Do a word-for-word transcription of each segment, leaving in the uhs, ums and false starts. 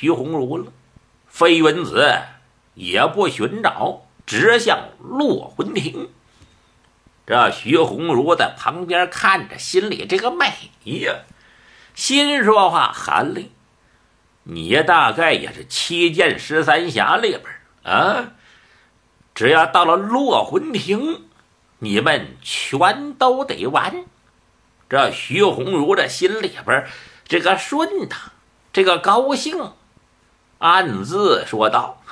徐鸿儒了。飞云子也不寻找，直向落魂亭。这徐鸿儒在旁边看着，心里这个美呀，心说话含泪，你大概也是七剑十三侠里边啊，只要到了落魂亭，你们全都得完。这徐鸿儒这心里边这个顺当，这个高兴，暗自说道：“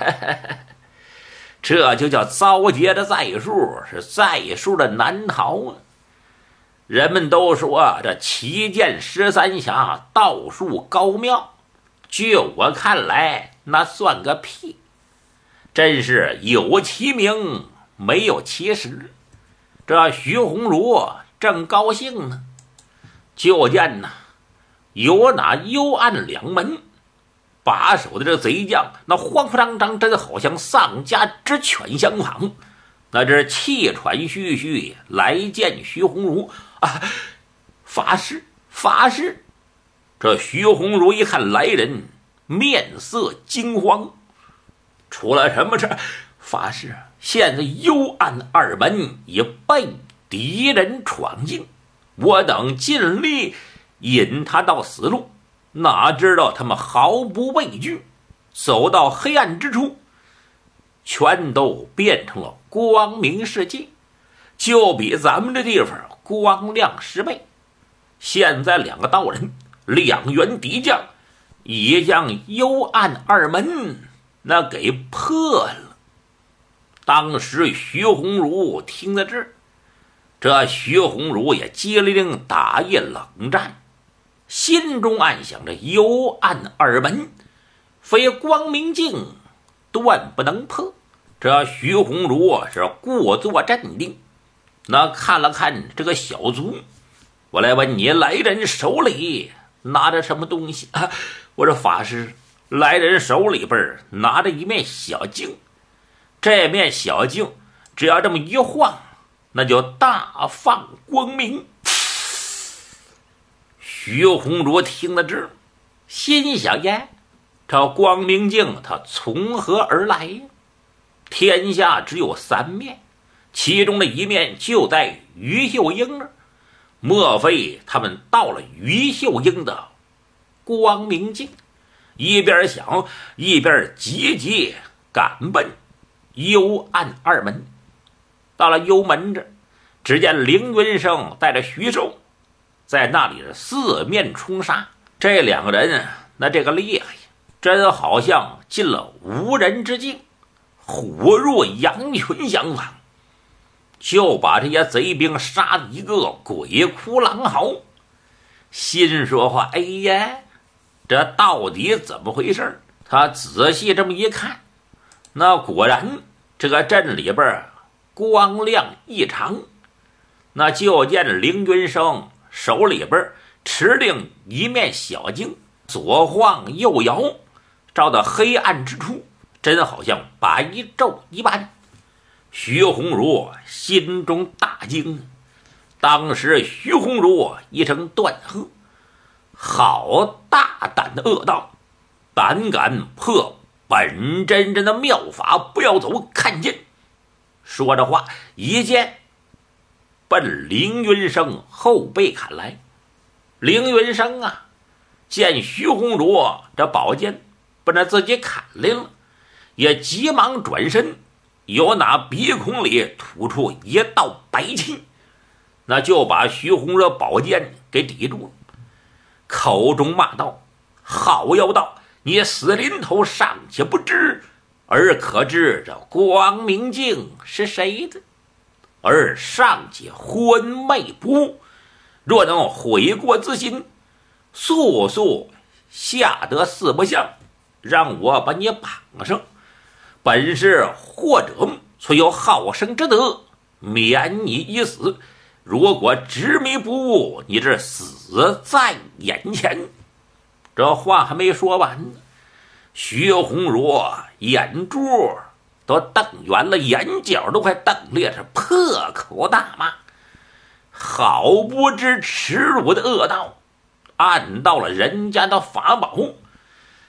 这就叫遭劫的在数，是在数的难逃啊！人们都说这七剑十三侠道术高妙，据我看来，那算个屁！真是有其名，没有其实。”这徐鸿儒正高兴呢，就见呐，有那幽暗两门把守的这贼将，那慌慌张张，真好像丧家之犬相仿，那这气喘吁吁来见徐鸿儒啊！法师，法师！这徐鸿儒一看来人，面色惊慌，出了什么事？法师，现在幽暗二门已被敌人闯进，我等尽力引他到死路，哪知道他们毫不畏惧，走到黑暗之处，全都变成了光明世界，就比咱们这地方光亮十倍。现在两个道人，两员敌将，已将幽暗二门那给破了。当时徐鸿儒听到这儿，这徐鸿儒也机灵打一冷战，心中暗想着幽暗二门非光明镜断不能破。这徐鸿儒是故作镇定，那看了看这个小卒，我来问你，来人手里拿着什么东西啊？我说法师，来人手里边拿着一面小镜，这面小镜只要这么一晃，那就大放光明。徐鸿儒听了这，心想呀，这光明镜它从何而来呀？天下只有三面，其中的一面就在于秀英那儿，莫非他们到了于秀英的光明镜？一边想一边急急赶奔幽暗二门。到了幽门这，只见凌云生带着徐寿在那里是四面冲杀。这两个人那这个厉害呀，真好像进了无人之境，虎入羊群相仿，就把这些贼兵杀得一个鬼哭狼嚎。心说话，哎呀，这到底怎么回事？他仔细这么一看，那果然这个镇里边光亮异常。那就见凌云生手里边持定一面小镜，左晃右摇，照到黑暗之处，真好像白昼一般。徐鸿儒心中大惊，当时徐鸿儒一声断喝：“好大胆的恶道，胆敢破本真人的妙法，不要走，看剑！”说着话，一剑奔凌云生后背砍来。凌云生啊，见徐鸿儒这宝剑奔着自己砍来了，也急忙转身，由那鼻孔里吐出一道白气，那就把徐鸿儒宝剑给抵住了，口中骂道：“好妖道，你死临头尚且不知，而可知这光明镜是谁的？而尚且昏昧不悟，若能悔过自新，速速下得四不像，让我把你绑上。本是或者虽有好生之德，免你一死。如果执迷不悟，你这死在眼前。”这话还没说完呢，徐鸿儒眼珠都瞪圆了，眼角都快瞪裂，是破口大骂：“好不知耻辱的恶道，按到了人家的法宝，